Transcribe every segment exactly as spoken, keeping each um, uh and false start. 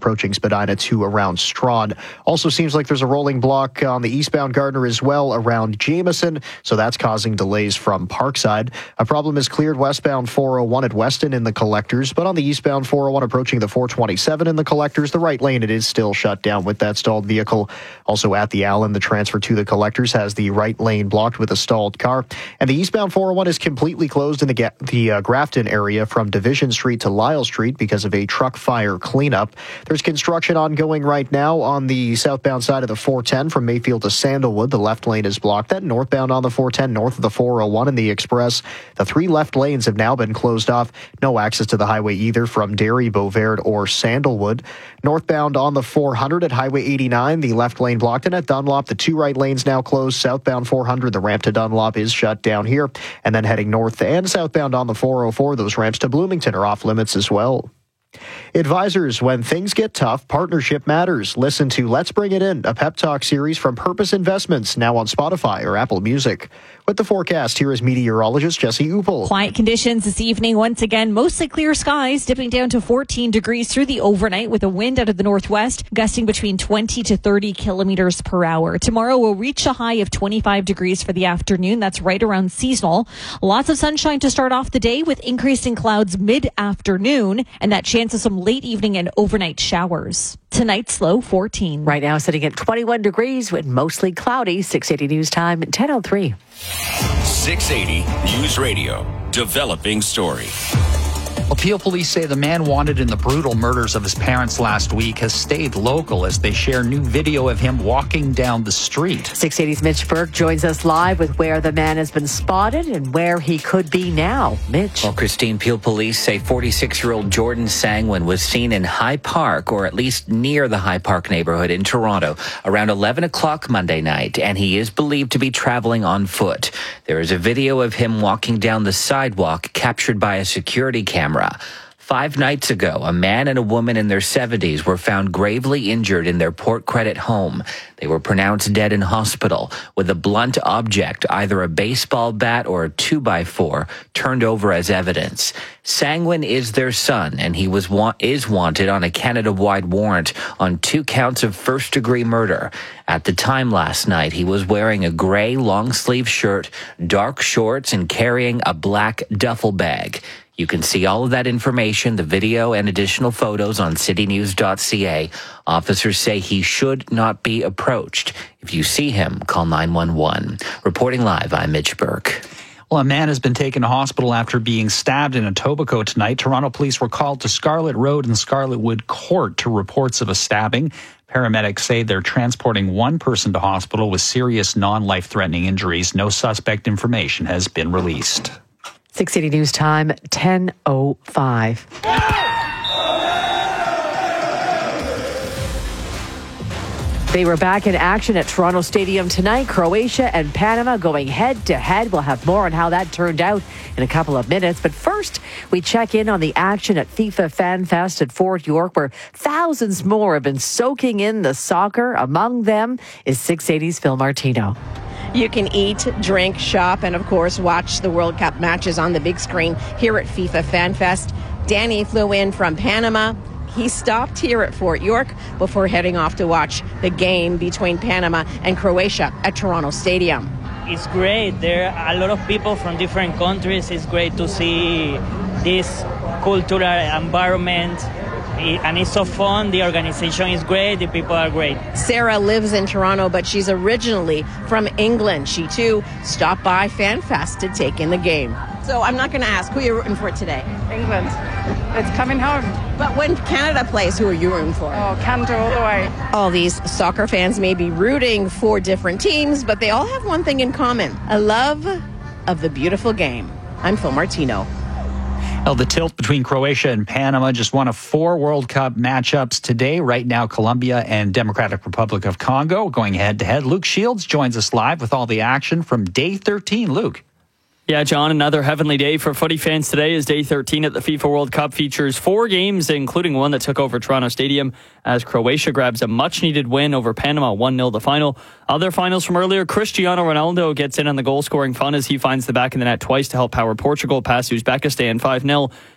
approaching Spadina to around Straughn. Also seems like there's a rolling block on the eastbound Gardner as well around Jameson, so that's causing delays from Parkside. A problem is cleared westbound four oh one at Weston in the collectors, but on the eastbound four oh one approaching the four twenty-seven in the collectors, the right lane, it is still shut down with that stalled vehicle. Also at the Allen, the transfer to the collectors has the right lane blocked with a stalled car. And the eastbound four oh one is completely closed in the, ga- the uh, Grafton area from Division Street to Lyle Street because of a truck fire cleanup. There's construction ongoing right now on the southbound side of the four ten from Mayfield to Sandalwood. The left lane is blocked. That northbound on the four ten north of the four oh one and the Express. The three left lanes have now been closed off. No access to the highway either from Derry, Beauvert, or Sandalwood. Northbound on the four hundred at Highway eighty-nine, the left lane blocked. And at Dunlop, the two right lanes now closed. Southbound four hundred, the ramp to Dunlop is shut down here. And then heading north and southbound on the four oh four, those ramps to Bloomington are off limits as well. Advisors, when things get tough, partnership matters. Listen to Let's Bring It In, a pep talk series from Purpose Investments, now on Spotify or Apple Music. With the forecast, here is meteorologist Jesse Upel. Quiet conditions this evening. Once again, mostly clear skies, dipping down to fourteen degrees through the overnight with a wind out of the northwest, gusting between twenty to thirty kilometers per hour. Tomorrow will reach a high of twenty-five degrees for the afternoon. That's right around seasonal. Lots of sunshine to start off the day with increasing clouds mid-afternoon and that chance of some late evening and overnight showers. Tonight's low fourteen. Right now sitting at twenty-one degrees with mostly cloudy. six eighty News Time, ten oh three. six eighty News Radio. Developing story. Well, Peel police say the man wanted in the brutal murders of his parents last week has stayed local as they share new video of him walking down the street. six eighty's Mitch Burke joins us live with where the man has been spotted and where he could be now. Mitch. Well, Christine, Peel police say forty-six-year-old Jordan Sangwin was seen in High Park, or at least near the High Park neighborhood in Toronto, around eleven o'clock Monday night, and he is believed to be traveling on foot. There is a video of him walking down the sidewalk captured by a security camera. Five nights ago, a man and a woman in their seventies were found gravely injured in their Port Credit home. They were pronounced dead in hospital with a blunt object, either a baseball bat or a two by four, turned over as evidence. Sangwin is their son, and he was wa- is wanted on a Canada-wide warrant on two counts of first-degree murder. At the time last night, he was wearing a gray long-sleeve shirt, dark shorts, and carrying a black duffel bag. You can see all of that information, the video and additional photos on city news dot c a. Officers say he should not be approached. If you see him, call nine one one. Reporting live, I'm Mitch Burke. Well, a man has been taken to hospital after being stabbed in Etobicoke tonight. Toronto police were called to Scarlett Road and Scarlett Wood Court to reports of a stabbing. Paramedics say they're transporting one person to hospital with serious non-life-threatening injuries. No suspect information has been released. six eighty News Time, ten oh five. They were back in action at Toronto Stadium tonight. Croatia and Panama going head-to-head. We'll have more on how that turned out in a couple of minutes. But first, we check in on the action at FIFA Fan Fest at Fort York, where thousands more have been soaking in the soccer. Among them is six eighty's Phil Martino. You can eat, drink, shop, and of course watch the World Cup matches on the big screen here at FIFA Fan Fest. Danny flew in from Panama. He stopped here at Fort York before heading off to watch the game between Panama and Croatia at Toronto Stadium. It's great. There are a lot of people from different countries. It's great to see this cultural environment. And it's so fun. The organization is great. The people are great. Sarah lives in Toronto, but she's originally from England. She, too, stopped by FanFest to take in the game. So I'm not going to ask who you're rooting for today. England. It's coming home. But when Canada plays, who are you rooting for? Oh, Canada all the way. All these soccer fans may be rooting for different teams, but they all have one thing in common: a love of the beautiful game. I'm Phil Martino. Well, the tilt between Croatia and Panama, just one of four World Cup matchups today. Right now, Colombia and Democratic Republic of Congo going head-to-head. Luke Shields joins us live with all the action from day thirteen. Luke. Yeah, John, another heavenly day for footy fans today as day thirteen at the FIFA World Cup features four games, including one that took over Toronto Stadium as Croatia grabs a much-needed win over Panama, one nil the final. Other finals from earlier, Cristiano Ronaldo gets in on the goal-scoring fun as he finds the back of the net twice to help power Portugal past Uzbekistan five nil.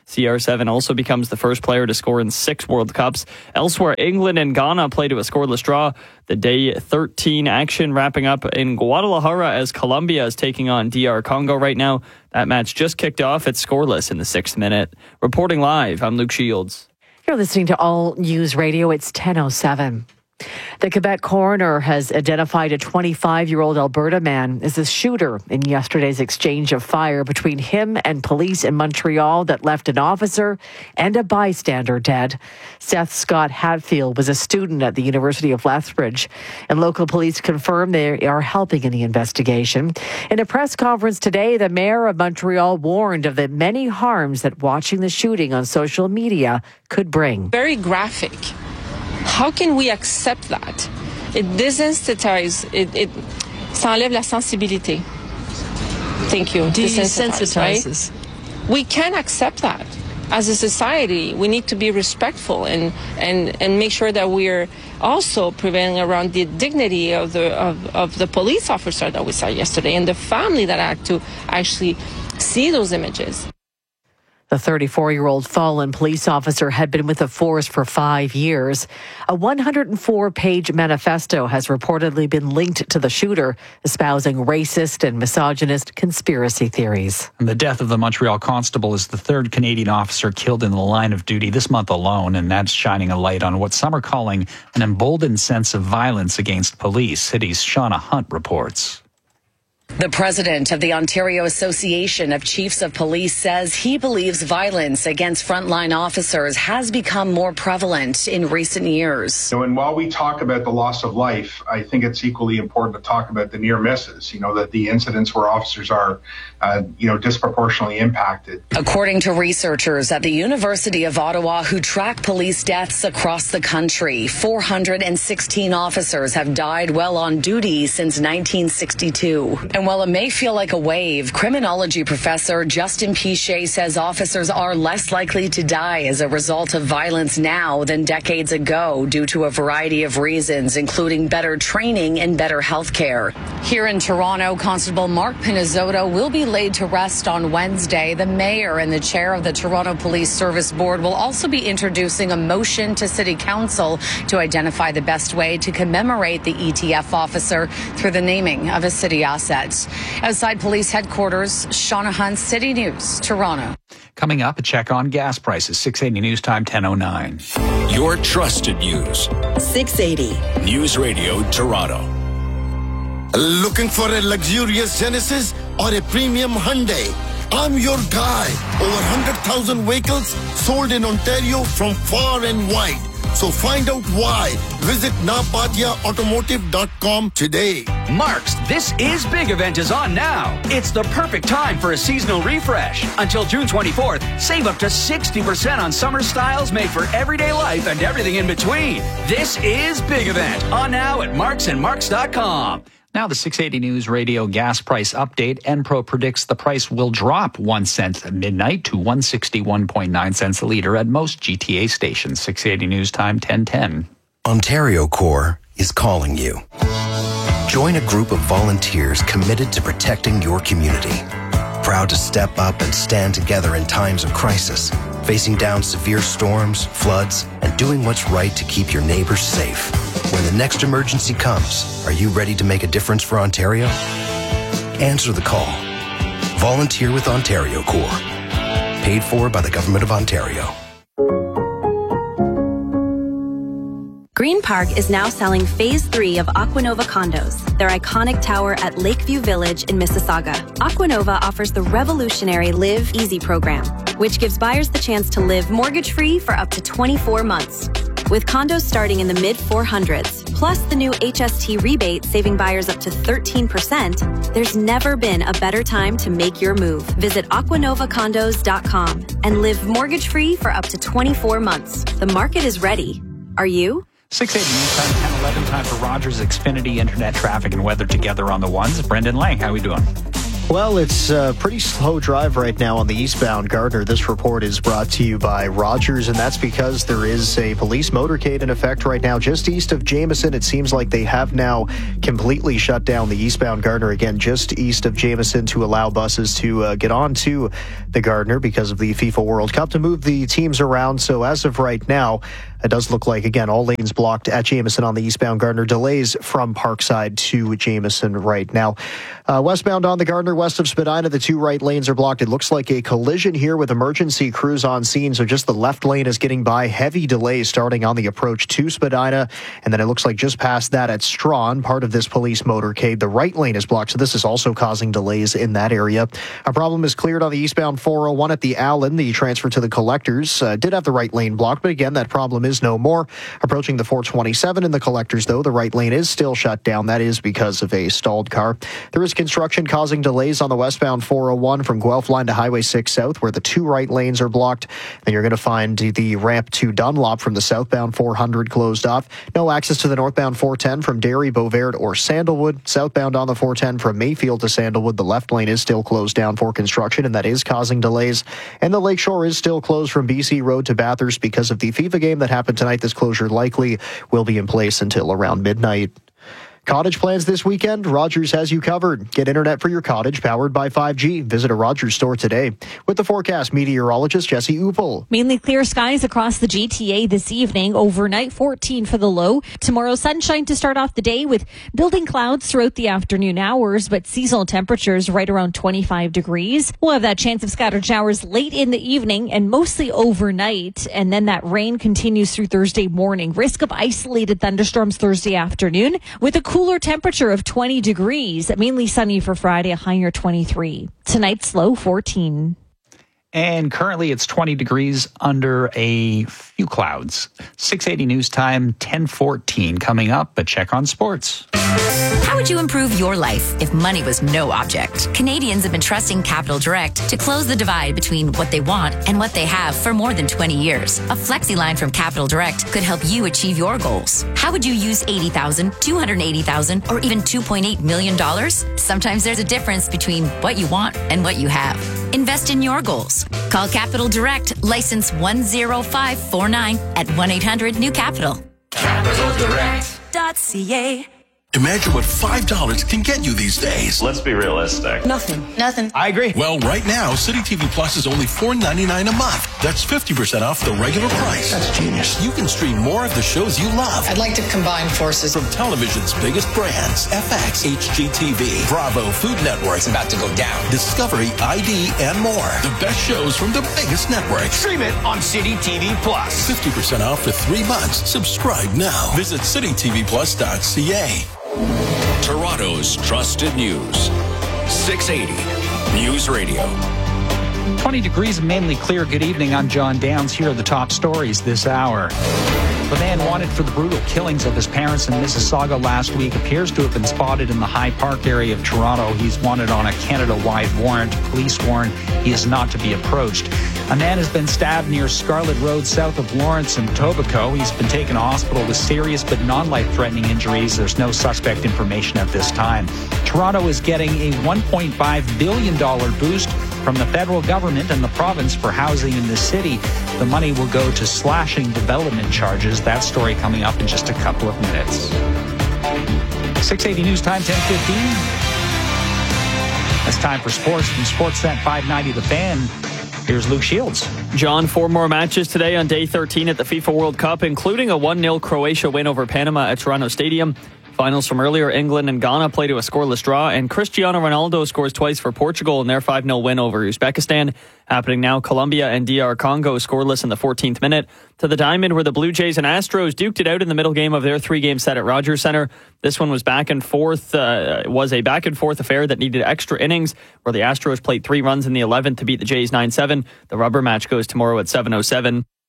C R seven also becomes the first player to score in six World Cups. Elsewhere, England and Ghana play to a scoreless draw. The day thirteen action wrapping up in Guadalajara as Colombia is taking on D R Congo right now. That match just kicked off. It's scoreless in the sixth minute. Reporting live, I'm Luke Shields. You're listening to All News Radio. It's ten oh seven. The Quebec coroner has identified a twenty-five-year-old Alberta man as the shooter in yesterday's exchange of fire between him and police in Montreal that left an officer and a bystander dead. Seth Scott Hatfield was a student at the University of Lethbridge, and local police confirm they are helping in the investigation. In a press conference today, the mayor of Montreal warned of the many harms that watching the shooting on social media could bring. Very graphic. How can we accept that? It desensitizes, it, it ça enlève la sensibilité. Thank you. Desensitizes. Right? We can't accept that. As a society, we need to be respectful and, and, and make sure that we're also prevailing around the dignity of the of, of the police officer that we saw yesterday and the family that had to actually see those images. The thirty-four-year-old fallen police officer had been with the force for five years. A one hundred four page manifesto has reportedly been linked to the shooter, espousing racist and misogynist conspiracy theories. And the death of the Montreal constable is the third Canadian officer killed in the line of duty this month alone, and that's shining a light on what some are calling an emboldened sense of violence against police. City's Shauna Hunt reports. The president of the Ontario Association of Chiefs of Police says he believes violence against frontline officers has become more prevalent in recent years. You know, and while we talk about the loss of life, I think it's equally important to talk about the near misses, you know, that the incidents where officers are, uh, you know, disproportionately impacted. According to researchers at the University of Ottawa who track police deaths across the country, four hundred sixteen officers have died while on duty since nineteen sixty-two. And while it may feel like a wave, criminology professor Justin Piché says officers are less likely to die as a result of violence now than decades ago due to a variety of reasons, including better training and better health care. Here in Toronto, Constable Mark Pinizzotto will be laid to rest on Wednesday. The mayor and the chair of the Toronto Police Service Board will also be introducing a motion to City Council to identify the best way to commemorate the E T F officer through the naming of a city asset. Outside police headquarters, Shauna Hunt, City News, Toronto. Coming up, a check on gas prices. six eighty News Time, ten oh nine. Your trusted news. six eighty. News Radio, Toronto. Looking for a luxurious Genesis or a premium Hyundai? I'm your guy. Over one hundred thousand vehicles sold in Ontario from far and wide. So find out why. Visit napatia automotive dot com today. Mark's This Is Big event is on now. It's the perfect time for a seasonal refresh. Until June twenty-fourth, save up to sixty percent on summer styles made for everyday life and everything in between. This Is Big event on now at marks and marks dot com. Now the six eighty News Radio gas price update. Enpro predicts the price will drop one cent at midnight to one sixty-one point nine cents a litre at most G T A stations. six eighty News Time, ten ten. Ontario Corps is calling you. Join a group of volunteers committed to protecting your community. Proud to step up and stand together in times of crisis, facing down severe storms, floods, and doing what's right to keep your neighbors safe. When the next emergency comes, are you ready to make a difference for Ontario? Answer the call. Volunteer with Ontario Corps. Paid for by the Government of Ontario. Green Park is now selling Phase three of Aquanova condos, their iconic tower at Lakeview Village in Mississauga. Aquanova offers the revolutionary Live Easy program, which gives buyers the chance to live mortgage-free for up to twenty-four months. With condos starting in the mid four hundreds, plus the new H S T rebate saving buyers up to thirteen percent, there's never been a better time to make your move. Visit aquanova condos dot com and live mortgage-free for up to twenty-four months. The market is ready. Are you? six eighty News Time, ten eleven. Time for Rogers Xfinity Internet traffic and weather together on the ones. Brendan Lang, how are we doing? Well, it's a pretty slow drive right now on the eastbound Gardner. This report is brought to you by Rogers, and that's because there is a police motorcade in effect right now just east of Jameson. It seems like they have now completely shut down the eastbound Gardner again just east of Jameson to allow buses to uh, get on to the Gardner because of the FIFA World Cup to move the teams around. So as of right now, it does look like, again, all lanes blocked at Jameson on the eastbound Gardner. Delays from Parkside to Jameson right now. Uh, westbound on the Gardner, west of Spadina, the two right lanes are blocked. It looks like a collision here with emergency crews on scene. So just the left lane is getting by. Heavy delays starting on the approach to Spadina. And then it looks like just past that at Strawn, part of this police motorcade. The right lane is blocked. So this is also causing delays in that area. A problem is cleared on the eastbound four oh one at the Allen. The transfer to the Collectors uh, did have the right lane blocked. But again, that problem is no more. Approaching the four twenty-seven in the Collectors, though, the right lane is still shut down. That is because of a stalled car. There is construction causing delays on the westbound four oh one from Guelph line to Highway six South, where the two right lanes are blocked. Then you're going to find the ramp to Dunlop from the southbound four hundred closed off. No access to the northbound four ten from Derry, Beauvert, or Sandalwood. Southbound on the four ten from Mayfield to Sandalwood, the left lane is still closed down for construction, and that is causing delays. And the Lakeshore is still closed from B C Road to Bathurst because of the FIFA game that happened tonight. This closure likely will be in place until around midnight. Cottage plans this weekend? Rogers has you covered. Get internet for your cottage powered by five G. Visit a Rogers store today. With the forecast, meteorologist Jesse Upel. Mainly clear skies across the G T A this evening. Overnight, fourteen for the low. Tomorrow, sunshine to start off the day with building clouds throughout the afternoon hours, but seasonal temperatures right around twenty-five degrees. We'll have that chance of scattered showers late in the evening and mostly overnight. And then that rain continues through Thursday morning. Risk of isolated thunderstorms Thursday afternoon with a cooler temperature of twenty degrees. Mainly sunny for Friday, a higher twenty-three. Tonight's low fourteen. And currently it's twenty degrees under a few clouds. six eighty News Time, ten fourteen coming up, but check on sports. How would you improve your life if money was no object? Canadians have been trusting Capital Direct to close the divide between what they want and what they have for more than twenty years. A flexi line from Capital Direct could help you achieve your goals. How would you use eighty thousand dollars, two hundred eighty thousand dollars, or even two point eight million dollars? Sometimes there's a difference between what you want and what you have. Invest in your goals. Call Capital Direct, license one zero five four nine at one eight hundred new capital. capital direct dot c a. Imagine what five dollars can get you these days. Let's be realistic. Nothing. Nothing. I agree. Well, right now, City T V Plus is only four ninety-nine a month. That's fifty percent off the regular price. That's genius. You can stream more of the shows you love. I'd like to combine forces. From television's biggest brands, F X, H G T V, Bravo, Food Network. It's about to go down. Discovery, I D, and more. The best shows from the biggest networks. Stream it on City T V Plus. fifty percent off for three months. Subscribe now. Visit city t v plus dot c a. Toronto's trusted news. six eighty News Radio. twenty degrees, mainly clear. Good evening. I'm John Downs. Here are the top stories this hour. The man wanted for the brutal killings of his parents in Mississauga last week appears to have been spotted in the High Park area of Toronto. He's wanted on a Canada-wide warrant. Police warn he is not to be approached. A man has been stabbed near Scarlett Road south of Lawrence and Etobicoke. He's been taken to hospital with serious but non-life-threatening injuries. There's no suspect information at this time. Toronto is getting a one point five billion dollars boost from the federal government and the province for housing in the city. The money will go to slashing development charges. That story coming up in just a couple of minutes. six eighty News Time, ten fifteen. It's time for sports from Sportsnet five ninety The Fan. Here's Luke Shields. John, four more matches today on day thirteen at the FIFA World Cup, including a one nil Croatia win over Panama at Toronto Stadium. Finals from earlier, England and Ghana play to a scoreless draw, and Cristiano Ronaldo scores twice for Portugal in their five nil win over Uzbekistan. Happening now, Colombia and D R Congo scoreless in the fourteenth minute. To the diamond, where the Blue Jays and Astros duked it out in the middle game of their three-game set at Rogers Centre. This one was back and forth, uh, was a back-and-forth affair that needed extra innings, where the Astros played three runs in the eleventh to beat the Jays nine seven. The rubber match goes tomorrow at seven oh seven.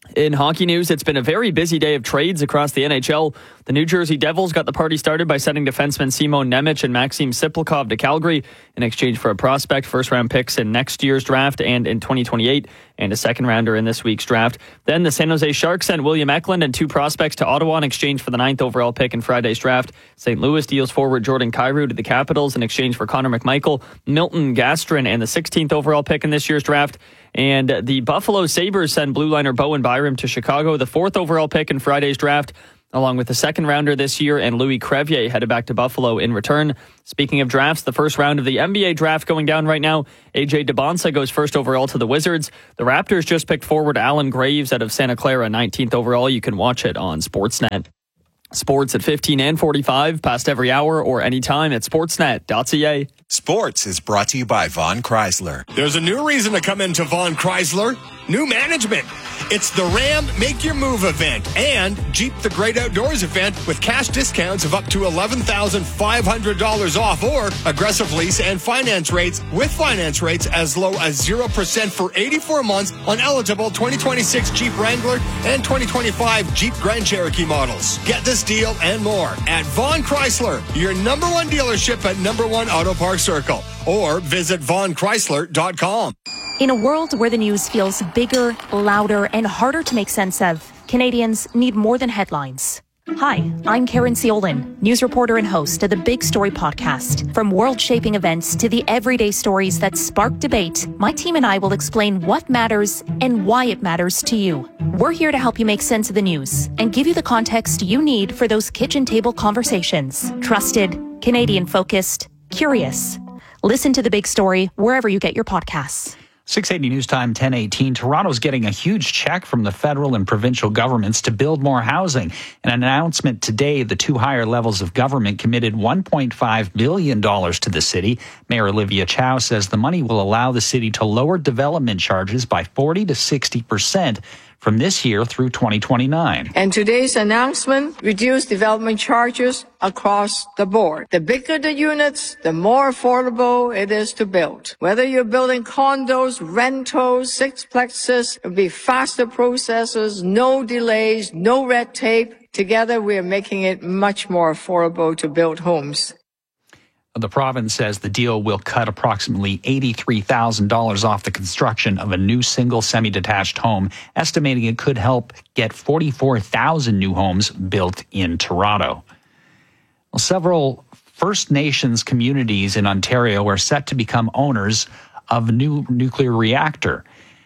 In hockey news, it's been a very busy day of trades across the N H L. The New Jersey Devils got the party started by sending defensemen Simon Nemec and Maxim Siplikov to Calgary in exchange for a prospect, first-round picks in next year's draft and in twenty twenty-eight, and a second-rounder in this week's draft. Then the San Jose Sharks sent William Eklund and two prospects to Ottawa in exchange for the ninth overall pick in Friday's draft. Saint Louis deals forward Jordan Kyrou to the Capitals in exchange for Connor McMichael, Milton Gastrin, and the sixteenth overall pick in this year's draft. And the Buffalo Sabres send blue liner Bowen Byram to Chicago, the fourth overall pick in Friday's draft, along with the second rounder this year, and Louis Crevier headed back to Buffalo in return. Speaking of drafts, the first round of the N B A draft going down right now. A J DeBonsa goes first overall to the Wizards. The Raptors just picked forward Alan Graves out of Santa Clara, nineteenth overall. You can watch it on Sportsnet. Sports at fifteen and forty-five, past every hour or anytime at sportsnet dot c a. Sports is brought to you by Von Chrysler. There's a new reason to come into Von Chrysler. New management. It's the Ram Make Your Move event and Jeep The Great Outdoors event with cash discounts of up to eleven thousand five hundred dollars off or aggressive lease and finance rates with finance rates as low as zero percent for eighty-four months on eligible twenty twenty-six Jeep Wrangler and twenty twenty-five Jeep Grand Cherokee models. Get this deal and more at Von Chrysler, your number one dealership at number one Auto Park Circle, or visit von chrysler dot com. In a world where the news feels bigger, louder, and harder to make sense of, Canadians need more than headlines. Hi, I'm Karen Ciolin, news reporter and host of the Big Story podcast. From world-shaping events to the everyday stories that spark debate, my team and I will explain what matters and why it matters to you. We're here to help you make sense of the news and give you the context you need for those kitchen table conversations. Trusted, Canadian-focused, curious. Listen to The Big Story wherever you get your podcasts. six eighty News Time, ten eighteen. Toronto's getting a huge check from the federal and provincial governments to build more housing. An announcement today, the two higher levels of government committed one point five billion dollars to the city. Mayor Olivia Chow says the money will allow the city to lower development charges by forty to sixty percent from this year through twenty twenty-nine. And today's announcement reduced development charges across the board. The bigger the units, the more affordable it is to build. Whether you're building condos, rentals, sixplexes, it'll be faster processes, no delays, no red tape. Together, we're making it much more affordable to build homes. The province says the deal will cut approximately eighty-three thousand dollars off the construction of a new single semi-detached home, estimating it could help get forty-four thousand new homes built in Toronto. Well, several First Nations communities in Ontario are set to become owners of a new nuclear reactor.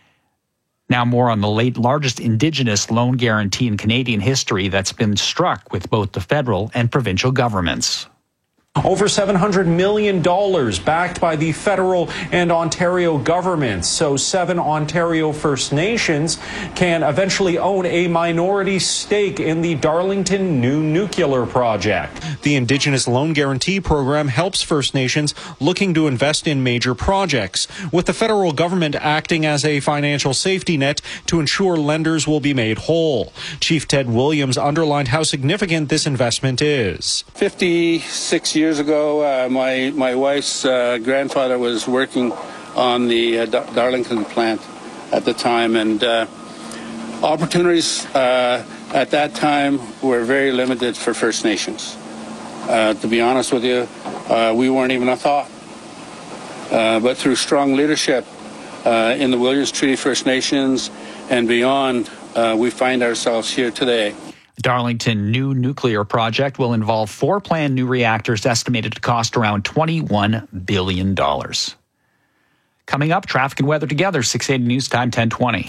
Now more on the late largest Indigenous loan guarantee in Canadian history that's been struck with both the federal and provincial governments. Over seven hundred million dollars backed by the federal and Ontario governments. So seven Ontario First Nations can eventually own a minority stake in the Darlington new nuclear project. The Indigenous Loan Guarantee Program helps First Nations looking to invest in major projects, with the federal government acting as a financial safety net to ensure lenders will be made whole. Chief Ted Williams underlined how significant this investment is. fifty-six years Years ago, uh, my my wife's uh, grandfather was working on the uh, Dar- Darlington plant at the time, and uh, opportunities uh, at that time were very limited for First Nations. Uh, to be honest with you, uh, we weren't even a thought. Uh, but through strong leadership uh, in the Williams Treaty First Nations and beyond, uh, we find ourselves here today. The Darlington new nuclear project will involve four planned new reactors estimated to cost around twenty-one billion dollars. Coming up, traffic and weather together, six eighty News Time, ten twenty.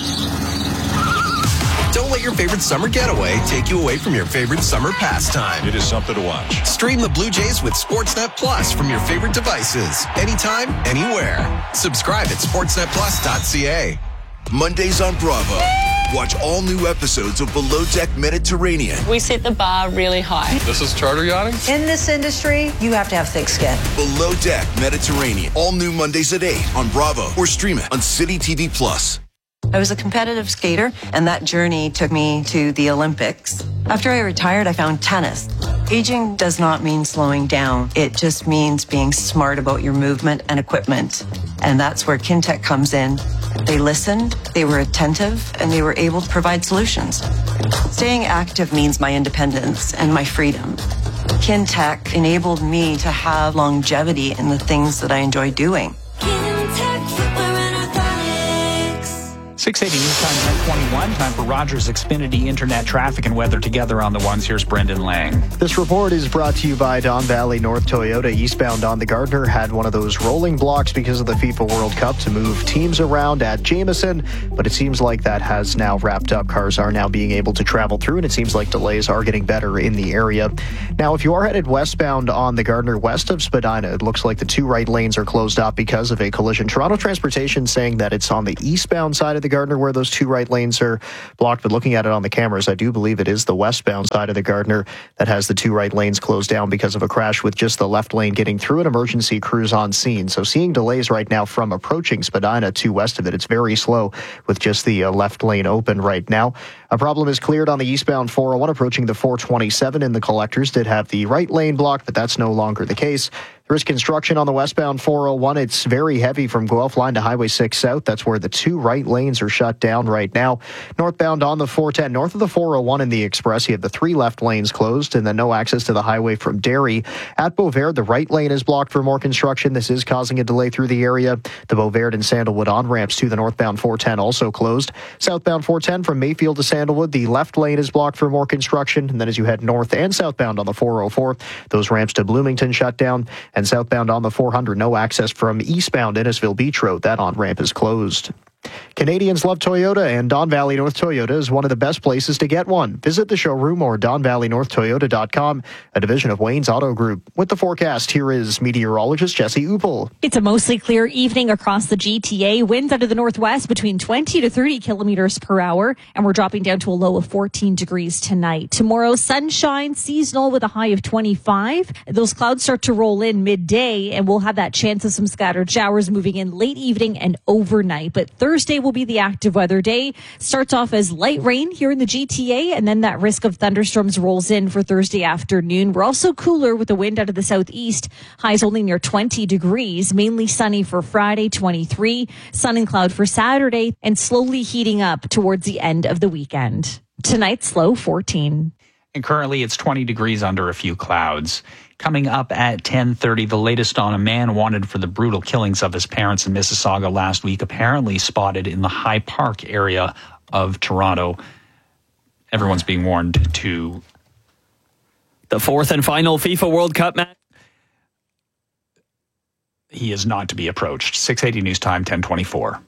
Don't let your favorite summer getaway take you away from your favorite summer pastime. It is something to watch. Stream the Blue Jays with Sportsnet Plus from your favorite devices, anytime, anywhere. Subscribe at sportsnet plus dot c a. Mondays on Bravo. Watch all new episodes of Below Deck Mediterranean. We set the bar really high. This is charter yachting? In this industry, you have to have thick skin. Below Deck Mediterranean. All new Mondays at eight on Bravo or stream it on City T V Plus. I was a competitive skater, and that journey took me to the Olympics. After I retired, I found tennis. Aging does not mean slowing down. It just means being smart about your movement and equipment. And that's where Kintec comes in. They listened, they were attentive, and they were able to provide solutions. Staying active means my independence and my freedom. Kintec enabled me to have longevity in the things that I enjoy doing. six eighty News Time ten twenty-one. Time for Rogers Xfinity Internet traffic and weather together on the ones. Here's Brendan Lang. This report is brought to you by Don Valley North Toyota. Eastbound on the Gardner had one of those rolling blocks because of the FIFA World Cup to move teams around at Jameson, but it seems like that has now wrapped up. Cars are now being able to travel through, and it seems like delays are getting better in the area. Now, if you are headed westbound on the Gardner west of Spadina, it looks like the two right lanes are closed up because of a collision. Toronto Transportation saying that it's on the eastbound side of the Gardner where those two right lanes are blocked, but looking at it on the cameras, I do believe it is the westbound side of the Gardner that has the two right lanes closed down because of a crash with just the left lane getting through. An emergency crews on scene. So seeing delays right now from approaching Spadina to west of it. It's very slow with just the uh, left lane open right now. A problem is cleared on the eastbound four oh one approaching the four twenty-seven, and the collectors did have the right lane blocked, but that's no longer the case. There is construction on the westbound four oh one. It's very heavy from Guelph line to Highway six South. That's where the two right lanes are shut down right now. Northbound on the four ten, north of the four oh one in the Express, you have the three left lanes closed and then no access to the highway from Derry. At Beauvert, the right lane is blocked for more construction. This is causing a delay through the area. The Beauvert and Sandalwood on-ramps to the northbound four ten also closed. Southbound four ten from Mayfield to Sandalwood, the left lane is blocked for more construction. And then as you head north and southbound on the four oh four, those ramps to Bloomington shut down. And southbound on the four hundred, no access from eastbound Innisfil Beach Road. That on-ramp is closed. Canadians love Toyota, and Don Valley North Toyota is one of the best places to get one. Visit the showroom or don valley north toyota dot com, a division of Wayne's Auto Group. With the forecast, here is meteorologist Jesse Upel. It's a mostly clear evening across the G T A. Winds out of the northwest between twenty to thirty kilometers per hour, and we're dropping down to a low of fourteen degrees tonight. Tomorrow, sunshine, seasonal with a high of twenty-five. Those clouds start to roll in midday, and we'll have that chance of some scattered showers moving in late evening and overnight. But Thursday will be the active weather day. Starts off as light rain here in the G T A, and then that risk of thunderstorms rolls in for Thursday afternoon. We're also cooler with the wind out of the southeast. Highs only near twenty degrees. Mainly sunny for Friday, twenty-three. Sun and cloud for Saturday, and slowly heating up towards the end of the weekend. Tonight's low, fourteen. And currently it's twenty degrees under a few clouds. Coming up at ten thirty, the latest on a man wanted for the brutal killings of his parents in Mississauga last week, apparently spotted in the High Park area of Toronto. Everyone's being warned to... The fourth and final FIFA World Cup match. He is not to be approached. six eighty News Time, ten twenty-four.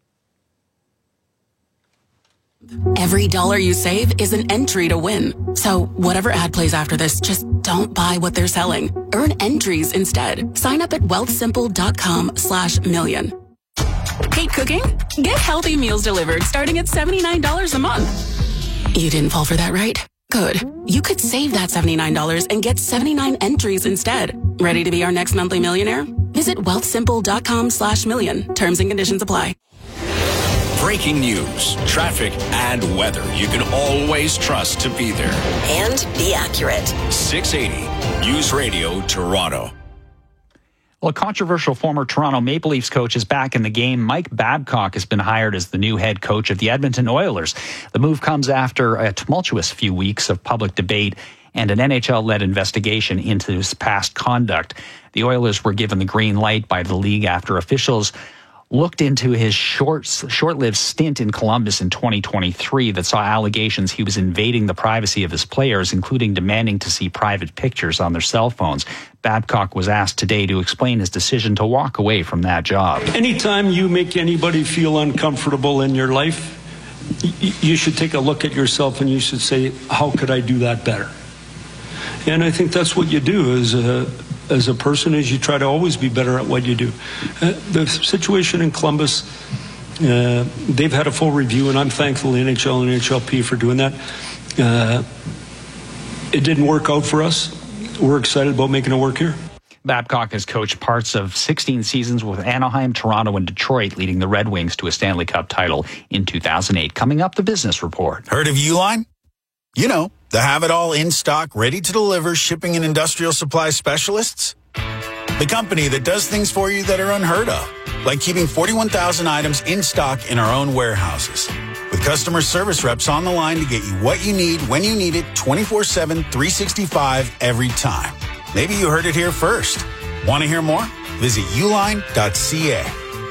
Every dollar you save is an entry to win. So whatever ad plays after this, just don't buy what they're selling. Earn entries instead. Sign up at wealthsimple.com slash million. Hate cooking? Get healthy meals delivered starting at seventy-nine dollars a month. You didn't fall for that, right? Good. You could save that seventy-nine dollars and get seventy-nine entries instead. Ready to be our next monthly millionaire? Visit wealthsimple.com slash million. Terms and conditions apply. Breaking news, traffic, and weather you can always trust to be there. And be accurate. six eighty News Radio Toronto. Well, a controversial former Toronto Maple Leafs coach is back in the game. Mike Babcock has been hired as the new head coach of the Edmonton Oilers. The move comes after a tumultuous few weeks of public debate and an N H L-led investigation into his past conduct. The Oilers were given the green light by the league after officials looked into his short, short-lived stint in Columbus in twenty twenty-three that saw allegations he was invading the privacy of his players, including demanding to see private pictures on their cell phones. Babcock was asked today to explain his decision to walk away from that job. Anytime you make anybody feel uncomfortable in your life, y- you should take a look at yourself and you should say, how could I do that better? And I think that's what you do as a as a person, is you try to always be better at what you do. Uh, the situation in Columbus, uh, they've had a full review, and I'm thankful to N H L and N H L P for doing that. Uh, it didn't work out for us. We're excited about making it work here. Babcock has coached parts of sixteen seasons with Anaheim, Toronto, and Detroit, leading the Red Wings to a Stanley Cup title in two thousand eight. Coming up, the business report. Heard of Uline? You know, the have-it-all in-stock, ready-to-deliver shipping and industrial supply specialists? The company that does things for you that are unheard of. like keeping forty-one thousand items in stock in our own warehouses. With customer service reps on the line to get you what you need when you need it twenty-four seven, three sixty-five every time. Maybe you heard it here first. Want to hear more? Visit uline dot c a.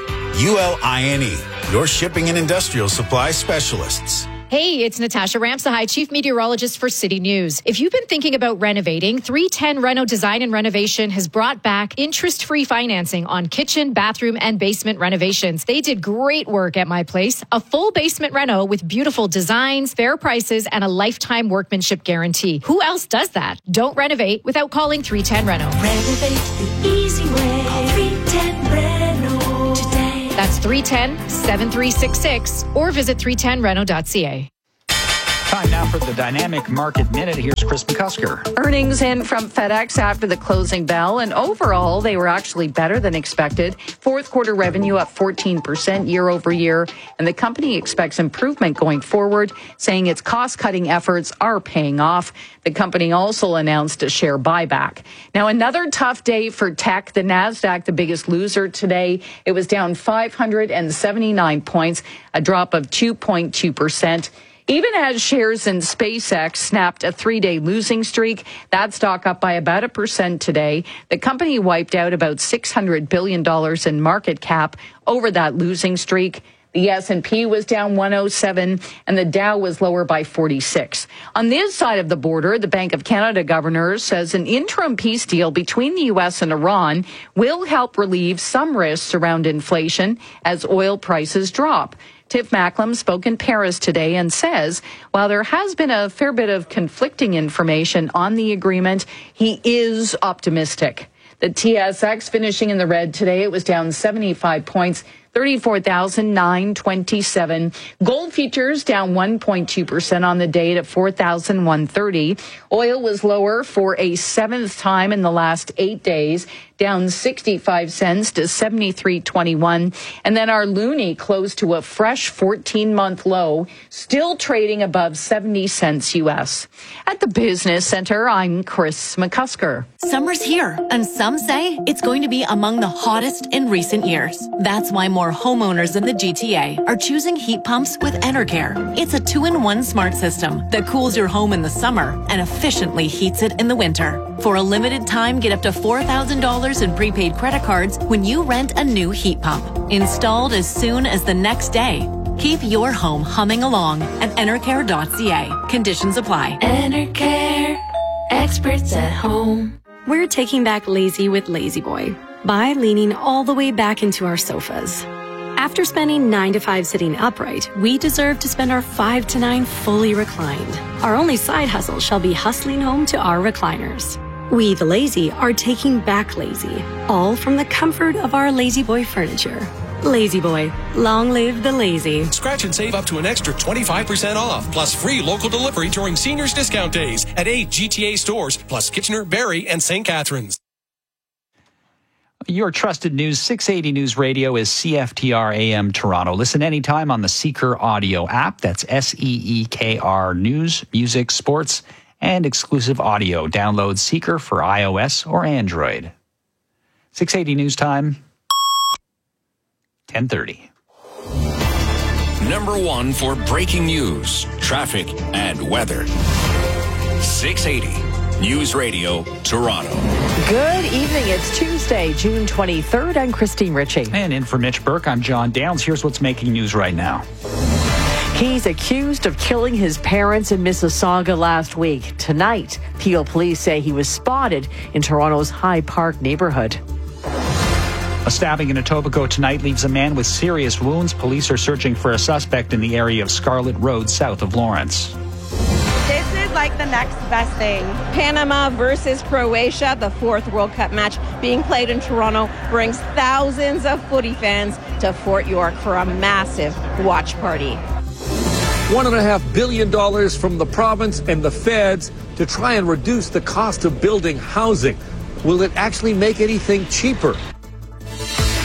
U L I N E, your shipping and industrial supply specialists. Hey, it's Natasha Ramsahai, Chief Meteorologist for City News. If you've been thinking about renovating, three ten Reno Design and Renovation has brought back interest-free financing on kitchen, bathroom, and basement renovations. They did great work at my place. A full basement reno with beautiful designs, fair prices, and a lifetime workmanship guarantee. Who else does that? Don't renovate without calling three ten Reno. Renovate the easy way. Call three ten Reno today. That's three one zero, seven three six six or visit three ten reno dot c a. Time now for the Dynamic Market Minute. Here's Chris McCusker. Earnings in from FedEx after the closing bell, and overall, they were actually better than expected. Fourth quarter revenue up fourteen percent year over year, and the company expects improvement going forward, saying its cost-cutting efforts are paying off. The company also announced a share buyback. Now, another tough day for tech. The NASDAQ, the biggest loser today, it was down five hundred seventy-nine points, a drop of two point two percent. Even as shares in SpaceX snapped a three-day losing streak, that stock up by about a percent today. The company wiped out about six hundred billion dollars in market cap over that losing streak. The S and P was down one oh seven, and the Dow was lower by forty-six. On this side of the border, the Bank of Canada governor says an interim peace deal between the U S and Iran will help relieve some risks around inflation as oil prices drop. Tiff Macklem spoke in Paris today and says, while there has been a fair bit of conflicting information on the agreement, he is optimistic. The T S X finishing in the red today. It was down seventy-five points, thirty-four thousand nine hundred twenty-seven. Gold futures down one point two percent on the day at four thousand one hundred thirty. Oil was lower for a seventh time in the last eight days, down sixty-five cents to seventy-three twenty-one. And then our loonie closed to a fresh fourteen-month low, still trading above seventy cents U S. At the Business Center, I'm Chris McCusker. Summer's here, and some say it's going to be among the hottest in recent years. That's why more homeowners in the G T A are choosing heat pumps with Enercare. It's a two-in-one smart system that cools your home in the summer and efficiently heats it in the winter. For a limited time, get up to four thousand dollars in prepaid credit cards when you rent a new heat pump. Installed as soon as the next day. Keep your home humming along at enercare dot c a. Conditions apply. Enercare, experts at home. We're taking back lazy with Lazy Boy by leaning all the way back into our sofas. After spending nine to five sitting upright, we deserve to spend our five to nine fully reclined. Our only side hustle shall be hustling home to our recliners. We, the lazy, are taking back lazy, all from the comfort of our Lazy Boy furniture. Lazy Boy, long live the lazy. Scratch and save up to an extra twenty-five percent off, plus free local delivery during seniors discount days at eight G T A stores, plus Kitchener, Barrie, and Saint Catharines. Your trusted news, six eighty News Radio is C F T R A M Toronto. Listen anytime on the Seeker audio app. That's S E E K R News, music, sports, and exclusive audio. Download Seeker for iOS or Android. six eighty News Time, ten thirty. Number one for breaking news, traffic, and weather. six eighty News Radio, Toronto. Good evening. It's Tuesday, June twenty-third. I'm Christine Ritchie. And in for Mitch Burke, I'm John Downs. Here's what's making news right now. He's accused of killing his parents in Mississauga last week. Tonight, Peel police say he was spotted in Toronto's High Park neighborhood. A stabbing in Etobicoke tonight leaves a man with serious wounds. Police are searching for a suspect in the area of Scarlett Road, south of Lawrence. This is like the next best thing. Panama versus Croatia, the fourth World Cup match being played in Toronto, brings thousands of footy fans to Fort York for a massive watch party. One and a half billion dollars from the province and the feds to try and reduce the cost of building housing. Will it actually make anything cheaper?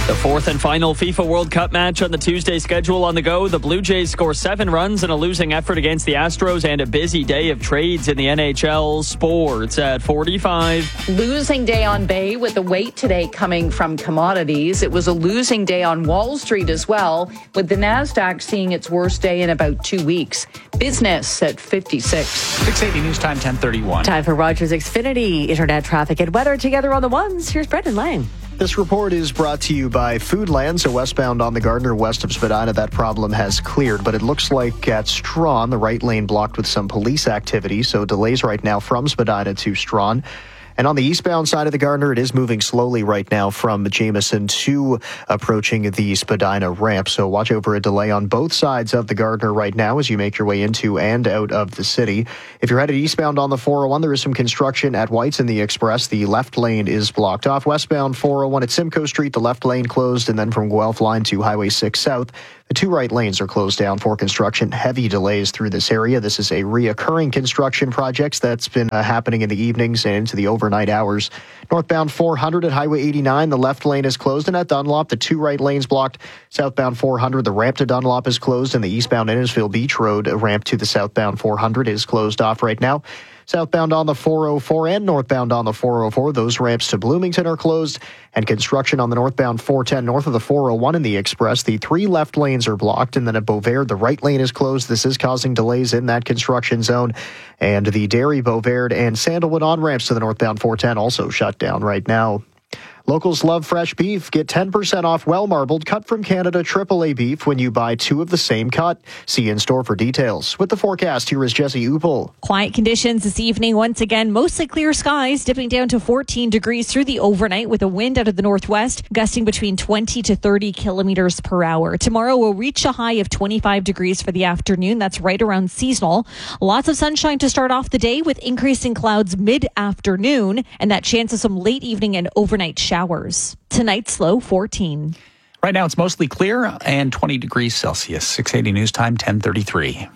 The fourth and final FIFA World Cup match on the Tuesday schedule on the go. The Blue Jays score seven runs in a losing effort against the Astros and a busy day of trades in the N H L. Sports at forty-five. Losing day on Bay with the weight today coming from commodities. It was a losing day on Wall Street as well, with the NASDAQ seeing its worst day in about two weeks. Business at fifty-six. six eighty News Time, ten thirty-one. Time for Rogers Xfinity Internet traffic and weather together on the ones. Here's Brendan Lang. This report is brought to you by Foodland. So westbound on the Gardner, west of Spadina, that problem has cleared. But it looks like at Strawn, the right lane blocked with some police activity. So delays right now from Spadina to Strawn. And on the eastbound side of the Gardner, it is moving slowly right now from Jameson to approaching the Spadina ramp. So watch over a delay on both sides of the Gardner right now as you make your way into and out of the city. If you're headed eastbound on the four oh one, there is some construction at White's in the Express. The left lane is blocked off. Westbound four oh one at Simcoe Street, the left lane closed. And then from Guelph line to Highway six South, the two right lanes are closed down for construction. Heavy delays through this area. This is a reoccurring construction project that's been uh, happening in the evenings and into the overnight hours. Northbound four hundred at Highway eighty-nine, the left lane is closed. And at Dunlop, the two right lanes blocked. Southbound four hundred, the ramp to Dunlop is closed. And the eastbound Innisfil Beach Road ramp to the southbound four hundred is closed off right now. Southbound on the four oh four and northbound on the four oh four, those ramps to Bloomington are closed. And construction on the northbound four ten north of the four oh one in the Express. The three left lanes are blocked. And then at Beauvais, the right lane is closed. This is causing delays in that construction zone. And the Derry, Beauvais, and Sandalwood on-ramps to the northbound four ten also shut down right now. Locals love fresh beef. Get ten percent off well-marbled, cut from Canada triple A beef when you buy two of the same cut. See in-store for details. With the forecast, here is Jesse Upel. Quiet conditions this evening. Once again, mostly clear skies, dipping down to fourteen degrees through the overnight with a wind out of the northwest, gusting between twenty to thirty kilometers per hour. Tomorrow will reach a high of twenty-five degrees for the afternoon. That's right around seasonal. Lots of sunshine to start off the day with increasing clouds mid-afternoon and that chance of some late evening and overnight showers. Tonight's low fourteen. Right now it's mostly clear and twenty degrees Celsius. six eighty News Time, ten thirty-three.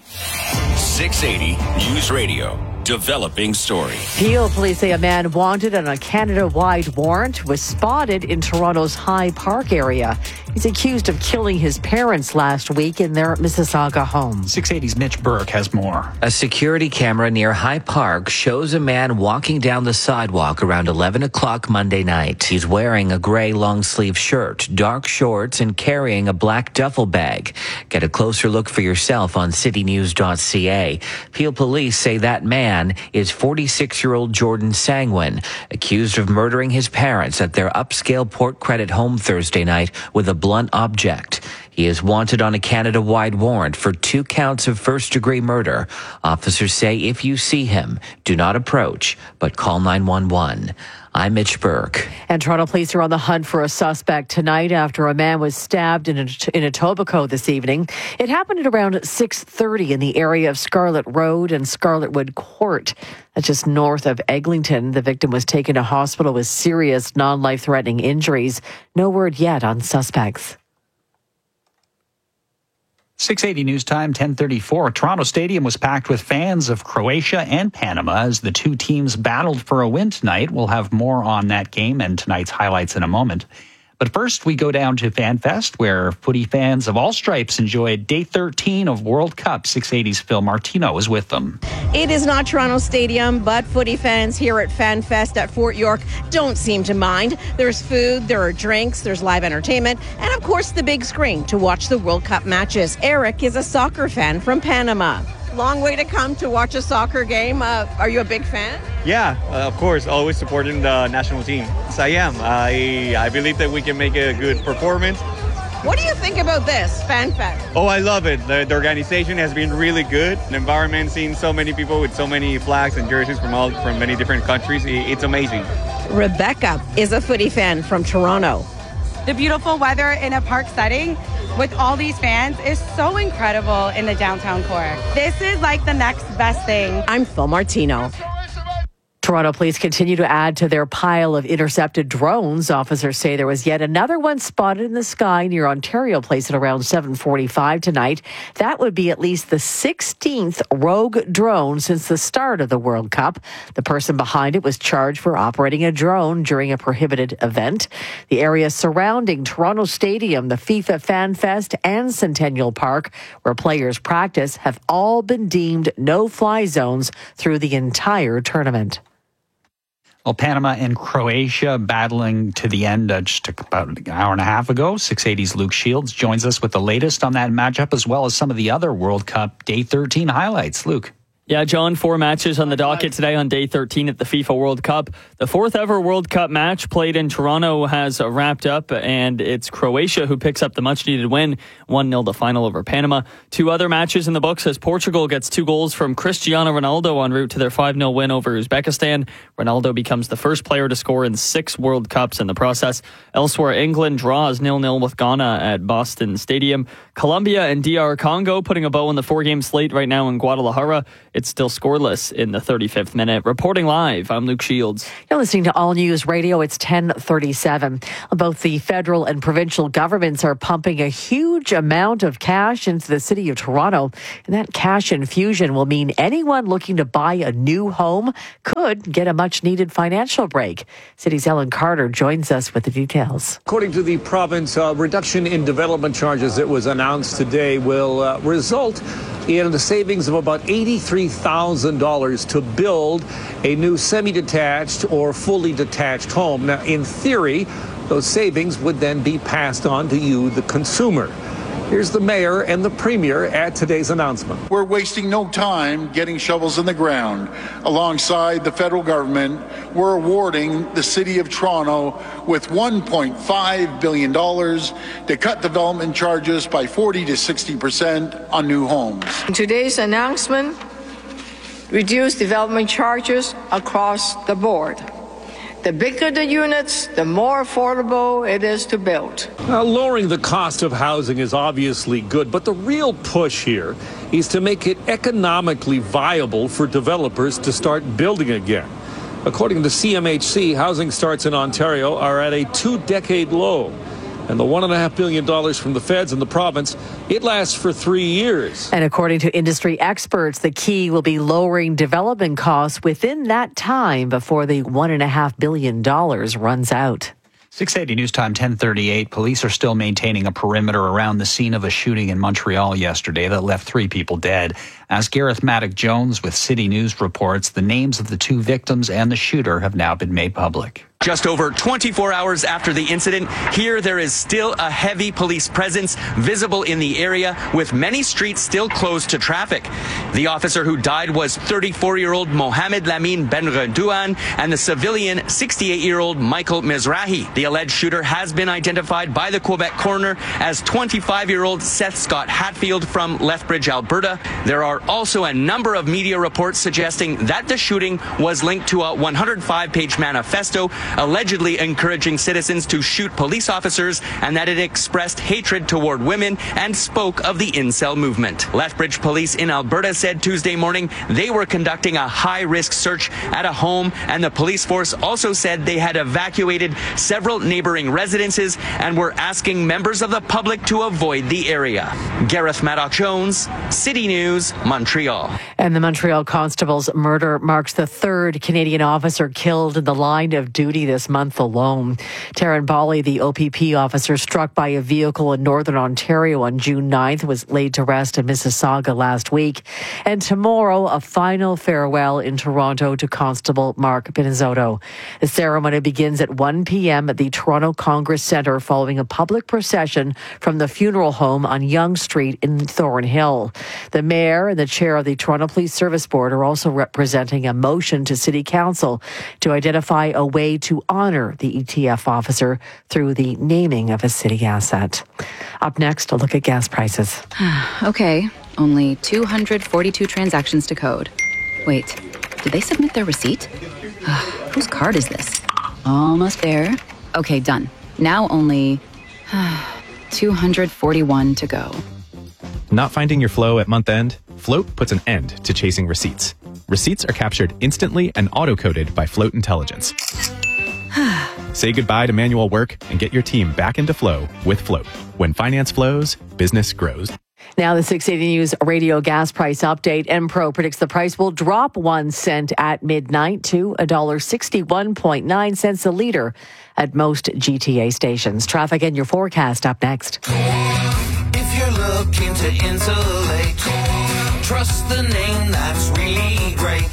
six eighty News Radio. Developing story. Peel police say a man wanted on a Canada-wide warrant was spotted in Toronto's High Park area. He's accused of killing his parents last week in their Mississauga home. six eighty's Mitch Burke has more. A security camera near High Park shows a man walking down the sidewalk around eleven o'clock Monday night. He's wearing a gray long-sleeve shirt, dark shorts, and carrying a black duffel bag. Get a closer look for yourself on city news dot c a. Peel police say that man is forty-six-year-old Jordan Sangwin, accused of murdering his parents at their upscale Port Credit home Thursday night with a blunt object. He is wanted on a Canada-wide warrant for two counts of first-degree murder. Officers say if you see him, do not approach, but call nine one one. I'm Mitch Burke. And Toronto police are on the hunt for a suspect tonight after a man was stabbed in, a, in Etobicoke this evening. It happened at around six thirty in the area of Scarlett Road and Scarlettwood Court. That's just north of Eglinton. The victim was taken to hospital with serious non-life-threatening injuries. No word yet on suspects. six eighty News Time, ten thirty-four. Toronto Stadium was packed with fans of Croatia and Panama as the two teams battled for a win tonight. We'll have more on that game and tonight's highlights in a moment. But first, we go down to FanFest, where footy fans of all stripes enjoyed day thirteen of World Cup. six eighty's Phil Martino is with them. It is not Toronto Stadium, but footy fans here at FanFest at Fort York don't seem to mind. There's food, there are drinks, there's live entertainment, and of course the big screen to watch the World Cup matches. Eric is a soccer fan from Panama. Long way to come to watch a soccer game. Uh, are you a big fan? Yeah, uh, of course. Always supporting the national team. Yes, I am. I I believe that we can make a good performance. What do you think about this, FanFest? Oh, I love it. The, the organization has been really good. The environment, seeing so many people with so many flags and jerseys from all from many different countries, it, it's amazing. Rebecca is a footy fan from Toronto. The beautiful weather in a park setting with all these fans is so incredible in the downtown core. This is like the next best thing. I'm Phil Martino. Toronto police continue to add to their pile of intercepted drones. Officers say there was yet another one spotted in the sky near Ontario Place at around seven forty-five tonight. That would be at least the sixteenth rogue drone since the start of the World Cup. The person behind it was charged for operating a drone during a prohibited event. The area surrounding Toronto Stadium, the FIFA Fan Fest, and Centennial Park, where players practice, have all been deemed no-fly zones through the entire tournament. Well, Panama and Croatia battling to the end uh, just about an hour and a half ago. six eighty's Luke Shields joins us with the latest on that matchup, as well as some of the other World Cup Day thirteen highlights. Luke. Yeah, John, four matches on the docket today on Day thirteen at the FIFA World Cup. The fourth ever World Cup match played in Toronto has wrapped up, and it's Croatia who picks up the much-needed win, one nil the final over Panama. Two other matches in the books as Portugal gets two goals from Cristiano Ronaldo en route to their five nil win over Uzbekistan. Ronaldo becomes the first player to score in six World Cups in the process. Elsewhere, England draws nil nil with Ghana at Boston Stadium. Colombia and D R Congo putting a bow on the four-game slate right now in Guadalajara. It's still scoreless in the thirty-fifth minute. Reporting live, I'm Luke Shields. You're listening to All News Radio. It's ten thirty-seven. Both the federal and provincial governments are pumping a huge amount of cash into the city of Toronto. And that cash infusion will mean anyone looking to buy a new home could get a much-needed financial break. City's Ellen Carter joins us with the details. According to the province, a reduction in development charges that was announced today will uh, result in the savings of about eighty-three thousand dollars to build a new semi-detached or fully detached home. Now, in theory, those savings would then be passed on to you, the consumer. Here's the mayor and the premier at today's announcement. We're wasting no time getting shovels in the ground. Alongside the federal government, we're awarding the City of Toronto with one point five billion dollars to cut development charges by forty to sixty percent on new homes. Today's announcement reduce development charges across the board. The bigger the units, the more affordable it is to build. Now, lowering the cost of housing is obviously good, but the real push here is to make it economically viable for developers to start building again. According to C M H C, housing starts in Ontario are at a two-decade low. And the one point five billion dollars from the feds and the province, it lasts for three years. And according to industry experts, the key will be lowering development costs within that time before the one point five billion dollars runs out. six eighty News Time, ten thirty-eight. Police are still maintaining a perimeter around the scene of a shooting in Montreal yesterday that left three people dead. As Gareth Maddock-Jones with City News reports, the names of the two victims and the shooter have now been made public. Just over twenty-four hours after the incident, here there is still a heavy police presence visible in the area, with many streets still closed to traffic. The officer who died was thirty-four-year-old Mohamed Lamine Benredouan and the civilian sixty-eight-year-old Michael Mizrahi. The alleged shooter has been identified by the Quebec coroner as twenty-five-year-old Seth Scott Hatfield from Lethbridge, Alberta. There are also a number of media reports suggesting that the shooting was linked to a one hundred five page manifesto allegedly encouraging citizens to shoot police officers, and that it expressed hatred toward women and spoke of the incel movement. Lethbridge police in Alberta said Tuesday morning they were conducting a high-risk search at a home, and the police force also said they had evacuated several neighboring residences and were asking members of the public to avoid the area. Gareth Maddock-Jones, City News, Montreal. And the Montreal constable's murder marks the third Canadian officer killed in the line of duty this month alone. Taryn Bally, the O P P officer struck by a vehicle in northern Ontario on June ninth, was laid to rest in Mississauga last week. And tomorrow, a final farewell in Toronto to Constable Mark Pinizotto. The ceremony begins at one p.m. at the Toronto Congress Centre following a public procession from the funeral home on Yonge Street in Thornhill. The mayor and the chair of the Toronto Police Service Board are also representing a motion to City Council to identify a way to honour the E T F officer through the naming of a city asset. Up next, a look at gas prices. Okay, only two hundred forty-two transactions to code. Wait, did they submit their receipt? Whose card is this? Almost there. Okay, done. Now only two hundred forty-one to go. Not finding your flow at month end? Float puts an end to chasing receipts. Receipts are captured instantly and auto-coded by Float Intelligence. Say goodbye to manual work and get your team back into flow with Float. When finance flows, business grows. Now the six eighty News radio gas price update. Enpro predicts the price will drop one cent at midnight to one dollar sixty-one point nine cents a litre at most G T A stations. Traffic and your forecast up next. If you're looking to insulate, trust the name that's really great.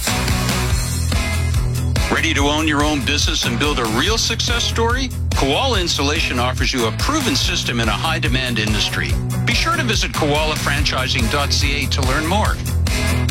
Ready to own your own business and build a real success story? Koala Insulation offers you a proven system in a high-demand industry. Be sure to visit koala franchising dot c a to learn more.